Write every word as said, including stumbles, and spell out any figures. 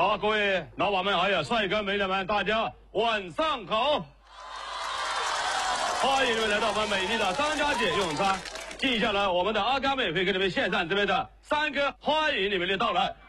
好，各位老板们还有帅哥美女们，大家晚上好！欢迎你们来到我们美丽的张家界游泳trang。接下来，我们的阿甘美会给你们献上这边的山歌，欢迎你们的到来。